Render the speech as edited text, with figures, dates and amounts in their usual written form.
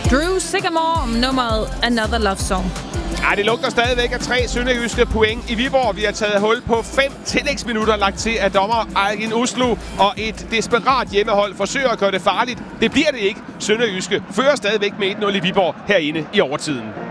Drew Sycamore om nummeret Another Love Song. Ej, det lugter stadigvæk af 3 sønderjyske point i Viborg. Vi har taget hul på 5 tillægsminutter lagt til af dommer Ejgin Uslu, og et desperat hjemmehold forsøger at gøre det farligt. Det bliver det ikke. Sønderjyske fører stadigvæk med 1-0 i Viborg herinde i overtiden.